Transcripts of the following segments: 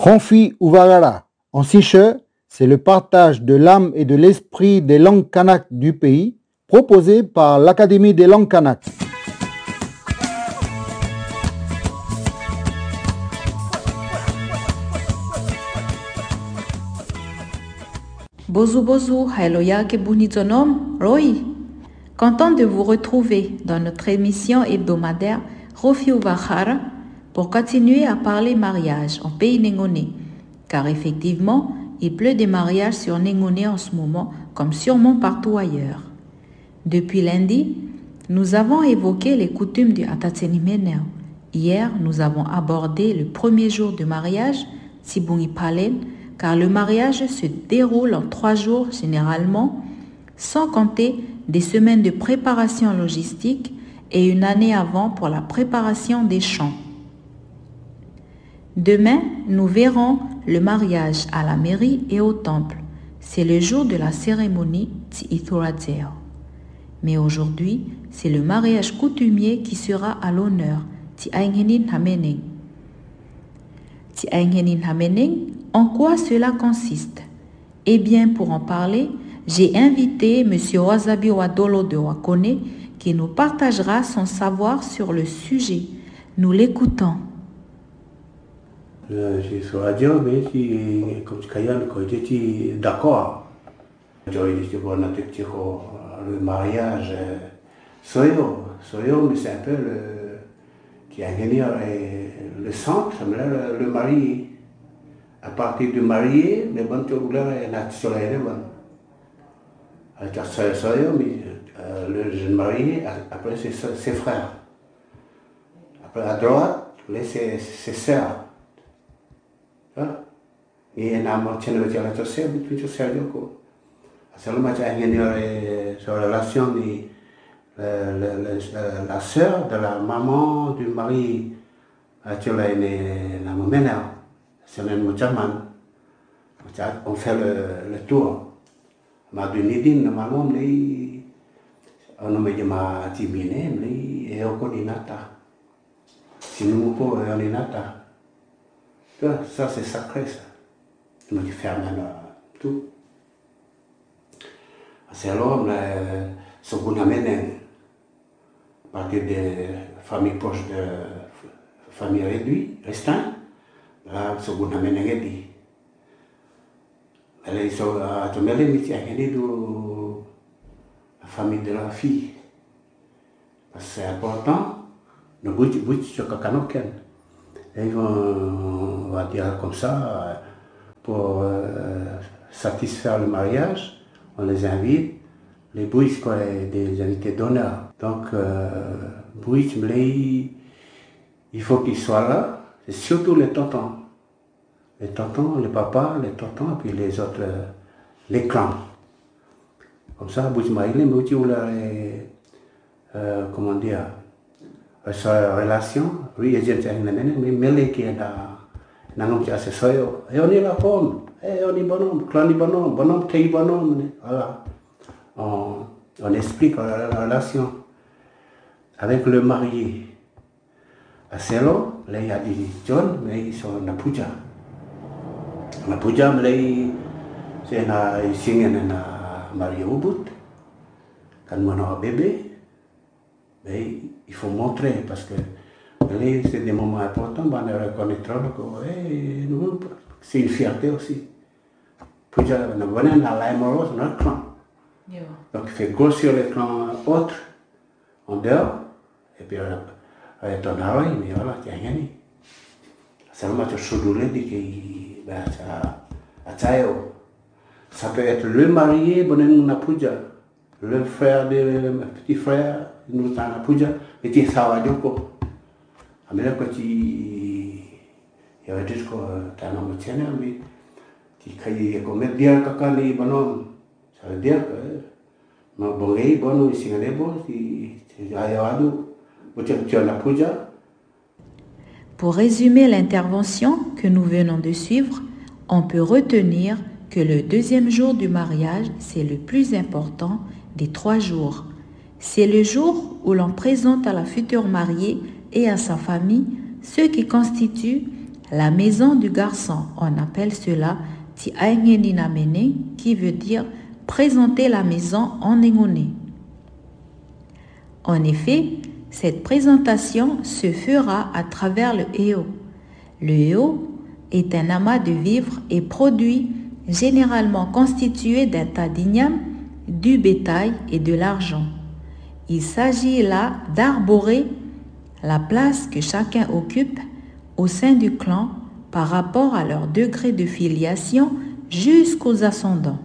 Ronfi Uvarara, en siche, c'est le partage de l'âme et de l'esprit des langues kanak du pays, proposé par l'Académie des langues kanak. Bozu bozu, hailoya ke bunizonom, roi. Content de vous retrouver dans notre émission hebdomadaire Rofi Uvarara pour continuer à parler mariage en pays Nengone. Car effectivement, il pleut des mariages sur Nengone en ce moment, comme sûrement partout ailleurs. Depuis lundi, nous avons évoqué les coutumes du Atatseni Menel. Hier, nous avons abordé le premier jour de mariage, Sibungi Palen, car le mariage se déroule en 3 jours généralement, sans compter des semaines de préparation logistique et une année avant pour la préparation des chants. Demain, nous verrons le mariage à la mairie et au temple. C'est le jour de la cérémonie Tsi'ithorazeo. Mais aujourd'hui, c'est le mariage coutumier qui sera à l'honneur, Tsi'aingenin Hameneng. Tsi'aingenin Hameneng, en quoi cela consiste? Eh bien, pour en parler, j'ai invité M. Wasabi Wadolo de Wakone qui nous partagera son savoir sur le sujet. Nous l'écoutons. Je suis sur la radio, mais comme tu es d'accord. Le mariage, soyo, mais c'est un peu qui a gagné le centre, le mari. À partir du marié, mais bon, tu as la soleil, le jeune marié, après ses frères. Après à droite, ses sœurs. Et il y a un moitié de la sœur, puis tu sais, c'est le match sur la relation de la sœur de la maman du mari. Tu l'as la maman. C'est un mochaman. On fait le tour. Ma dunidin, ma maman, on me dit ma tibine, et on connaît nata. Si nous pouvons, on est nata. Ça, c'est sacré, ça. On dit ferme tout. C'est l'homme, ce qu'on amène, à partir des familles proches de familles réduites, restreintes. Là, ce qu'on amène à dire. Elle est sur la famille de la fille. Parce que c'est important. Nous bout sur Kakanoken. Et on va dire comme ça, pour satisfaire le mariage, on les invite. Les bouilles, des invités d'honneur. Donc, il faut qu'ils soient là. C'est surtout les tontons. Les tontons, les papas, les tontons, et puis les autres, les clans. Comme ça, comment dire, sa relation, oui, mais les qui est dans soyo. Et on est là, et on est bonhomme, clan bonhomme, tei bonhomme. Voilà. On explique la relation avec le marié. À Selo, là, il y a des John, mais ils sont en Apuja. En Apuja, c'est un signe de Marie Ubud. Quand on a un bébé, mais il faut montrer parce que c'est des moments importants, on reconnaîtra que c'est une fierté aussi. Apuja, on a notre clan. Donc, il fait grossir les clans autres en dehors, et puis avec ton arrêt, mais voilà, tu as gagné. Seulement, tu as choudulé, ça peut être le marié, bon, Apuja, le frère le petit frère, nous sommes Apuja, et tu es Sawadjoko. Mais là, quand il y avait juste que tu as un homme de mais tu crées comme bien kakali, bon, ça veut dire que, ma bonne, ici, on est bon, tu as Pour résumer l'intervention que nous venons de suivre, on peut retenir que le deuxième jour du mariage, c'est le plus important des 3 jours. C'est le jour où l'on présente à la future mariée et à sa famille ce qui constitue la maison du garçon. On appelle cela Ti Aingeni Namene, qui veut dire présenter la maison en Ngoni. En effet, cette présentation se fera à travers le eo. Le eo est un amas de vivres et produits généralement constitués d'un tas d'igname, du bétail et de l'argent. Il s'agit là d'arborer la place que chacun occupe au sein du clan par rapport à leur degré de filiation jusqu'aux ascendants.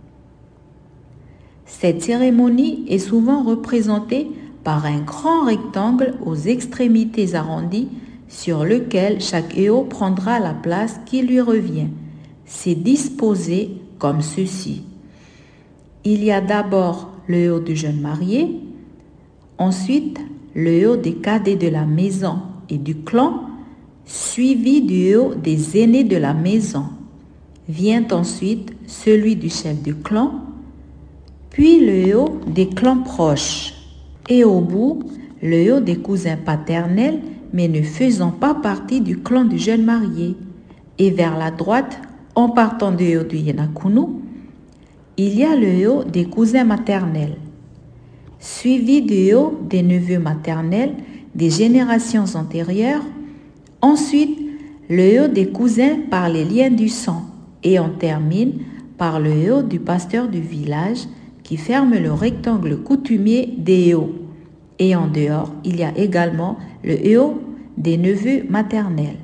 Cette cérémonie est souvent représentée par un grand rectangle aux extrémités arrondies sur lequel chaque eo prendra la place qui lui revient. C'est disposé comme ceci. Il y a d'abord le eo du jeune marié, ensuite le eo des cadets de la maison et du clan, suivi du eo des aînés de la maison. Vient ensuite celui du chef du clan, puis le eo des clans proches. Et au bout, le eo des cousins paternels, mais ne faisant pas partie du clan du jeune marié. Et vers la droite, en partant du eo du Yenakunu, il y a le eo des cousins maternels, suivi du eo des neveux maternels des générations antérieures, ensuite le eo des cousins par les liens du sang, et on termine par le eo du pasteur du village qui ferme le rectangle coutumier des eo. Et en dehors, il y a également le eo des neveux maternels.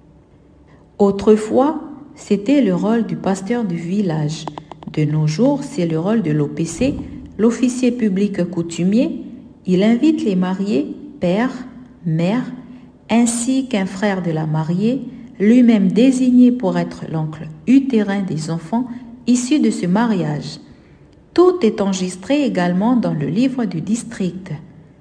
Autrefois, c'était le rôle du pasteur du village. De nos jours, c'est le rôle de l'OPC, l'officier public coutumier. Il invite les mariés, père, mère, ainsi qu'un frère de la mariée, lui-même désigné pour être l'oncle utérin des enfants issus de ce mariage. Tout est enregistré également dans le livre du district.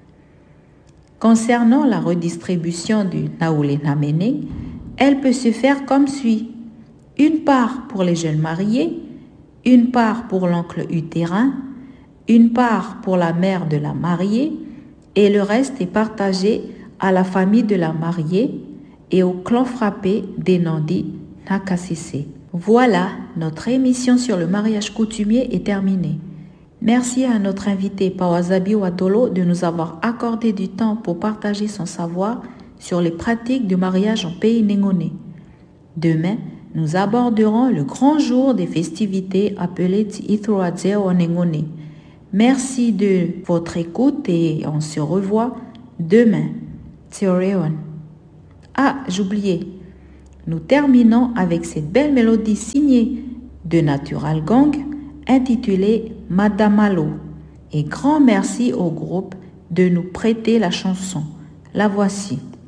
Concernant la redistribution du Naoulé Namene, elle peut se faire comme suit. Une part pour les jeunes mariés, une part pour l'oncle utérin, une part pour la mère de la mariée et le reste est partagé à la famille de la mariée et au clan frappé des Nandi Nakasese. Voilà, notre émission sur le mariage coutumier est terminée. Merci à notre invité Pawazabi Wadolo de nous avoir accordé du temps pour partager son savoir sur les pratiques du mariage en pays Ngoni. Demain, nous aborderons le grand jour des festivités appelé Ithroadzeo en Ngoni. Merci de votre écoute et on se revoit demain. Tioreon. Ah, j'oubliais. Nous terminons avec cette belle mélodie signée de Natural Gang intitulée Madame Allo. Et grand merci au groupe de nous prêter la chanson. La voici.